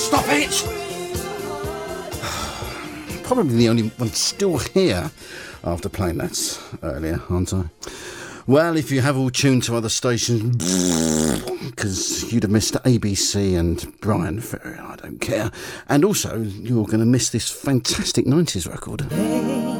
Stop it! Probably the only one still here after playing that earlier, aren't I? Well, if you have all tuned to other stations, because you'd have missed ABC and Brian Ferry, I don't care. And also, you're going to miss this fantastic 90s record.